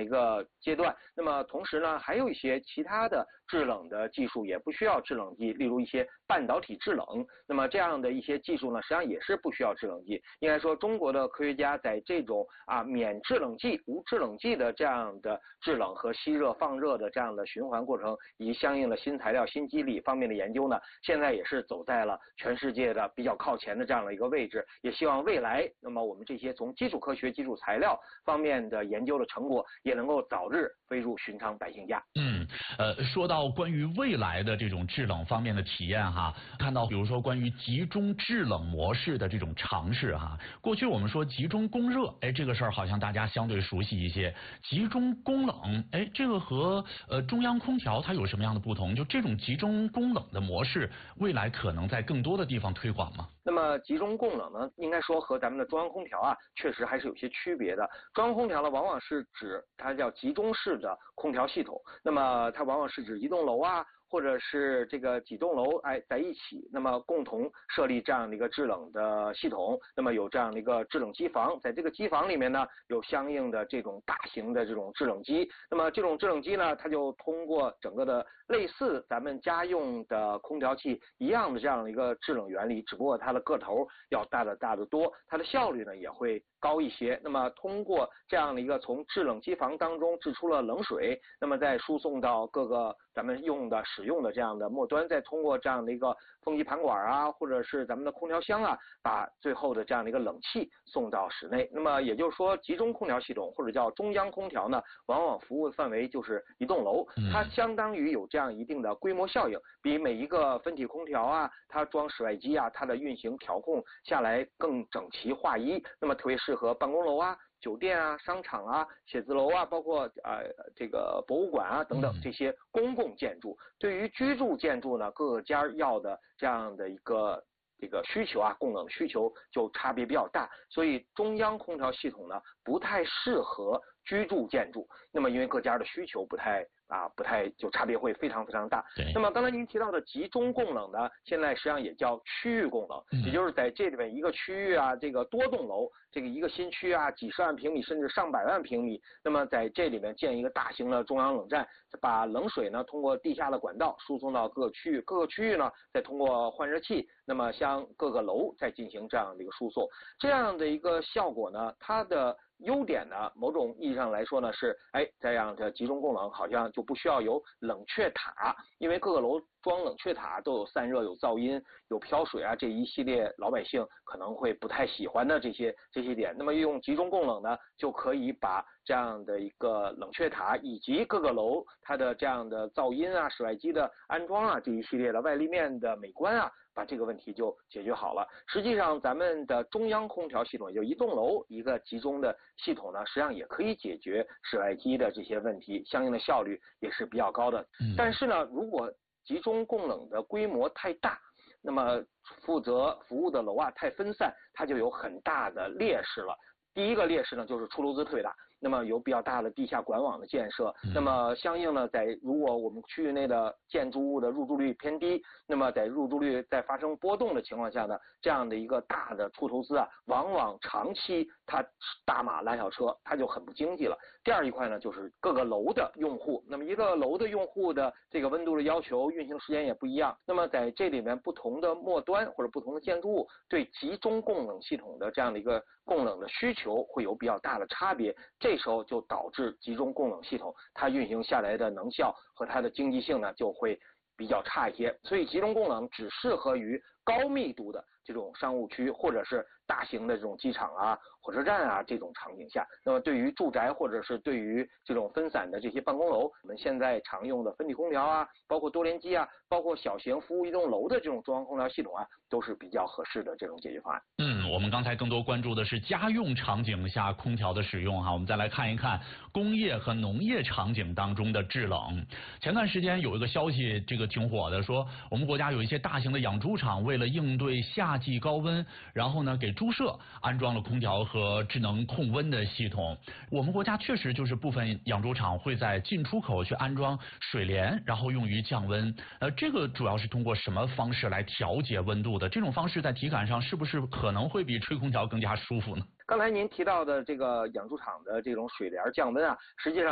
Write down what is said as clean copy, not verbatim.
的一个阶段。那么同时呢，还有一些其他的制冷的技术也不需要制冷剂，例如一些半导体制冷。那么这样的一些技术呢，实际上也是不需要制冷剂。应该说，中国的科学家在这种免制冷剂、无制冷剂的这样的制冷和吸热放热的这样的循环过程，以及相应的新材料、新机理方面的研究呢，现在也是走在了全世界的比较靠前的这样的一个位置。也希望未来，那么我们这些从基础科学、基础材料方面的研究的成果，也能够早日飞入寻常百姓家。 说到关于未来的这种制冷方面的体验哈，看到比如说关于集中制冷模式的这种尝试哈，过去我们说集中供热，这个事儿好像大家相对熟悉一些。集中供冷，这个和中央空调它有什么样的不同？就这种集中供冷的模式，未来可能在更多的地方推广吗？ 那么集中供冷呢，应该说和咱们的中央空调确实还是有些区别的。中央空调呢，往往是指它叫集中式的空调系统，那么它往往是指一栋楼或者是这个几栋楼在一起，那么共同设立这样的一个制冷的系统，那么有这样的一个制冷机房，在这个机房里面呢，有相应的这种大型的这种制冷机，那么这种制冷机呢，它就通过整个的类似咱们家用的空调器一样的这样的一个制冷原理，只不过它的个头要大得多，它的效率呢也会高一些。那么通过这样的一个从制冷机房当中制出了冷水，那么再输送到各个咱们使用的这样的末端，再通过这样的一个风机盘管或者是咱们的空调箱把最后的这样的一个冷气送到室内。那么也就是说，集中空调系统或者叫中央空调呢，往往服务范围就是一栋楼，它相当于有这样一定的规模效应，比每一个分体空调它装室外机它的运行调控下来更整齐划一，那么特别适合办公楼酒店商场写字楼包括这个博物馆等等这些公共建筑。对于居住建筑呢，各个家要的这样的一个这个需求供冷需求就差别比较大，所以中央空调系统呢不太适合居住建筑。那么因为各家的需求不太就差别会非常非常大。那么刚才您提到的集中供冷呢，现在实际上也叫区域供冷，也就是在这里面一个区域这个多栋楼，这个一个新区几十万平米甚至上百万平米，那么在这里面建一个大型的中央冷站，把冷水呢通过地下的管道输送到各个区域，各个区域呢再通过换热器，那么向各个楼再进行这样的一个输送。这样的一个效果呢，它的优点呢，某种意义上来说呢是，这样的集中供冷好像就不需要有冷却塔，因为各个楼装冷却塔都有散热、有噪音、有飘水这一系列老百姓可能会不太喜欢的这些点。那么用集中供冷呢，就可以把这样的一个冷却塔以及各个楼它的这样的噪音室外机的安装这一系列的外立面的美观把这个问题就解决好了。实际上咱们的中央空调系统，也就一栋楼一个集中的系统呢，实际上也可以解决室外机的这些问题，相应的效率也是比较高的。但是呢，如果集中供冷的规模太大，那么负责服务的楼太分散，它就有很大的劣势了。第一个劣势呢，就是出楼资特别大，那么有比较大的地下管网的建设，那么相应呢，如果我们区域内的建筑物的入住率偏低，那么在入住率在发生波动的情况下呢，这样的一个大的出投资往往长期它大马拉小车，它就很不经济了。第二一块呢，就是各个楼的用户，那么一个楼的用户的这个温度的要求、运行时间也不一样，那么在这里面不同的末端或者不同的建筑物对集中供冷系统的这样的一个供冷的需求会有比较大的差别，这时候就导致集中供冷系统它运行下来的能效和它的经济性呢就会比较差一些。所以集中供冷只适合于高密度的这种商务区或者是大型的这种机场火车站这种场景下。那么对于住宅或者是对于这种分散的这些办公楼，我们现在常用的分体空调包括多联机包括小型服务一栋楼的这种中央空调系统都是比较合适的这种解决方案。 我们刚才更多关注的是家用场景下空调的使用我们再来看一看工业和农业场景当中的制冷。前段时间有一个消息，这个挺火的，说我们国家有一些大型的养猪场为了应对夏季高温，然后呢给猪舍安装了空调和智能控温的系统。我们国家确实就是部分养猪场会在进出口去安装水帘，然后用于降温。这个主要是通过什么方式来调节温度的？这种方式在体感上是不是可能会比吹空调更加舒服呢？ 刚才您提到的这个养猪场的这种水帘降温实际上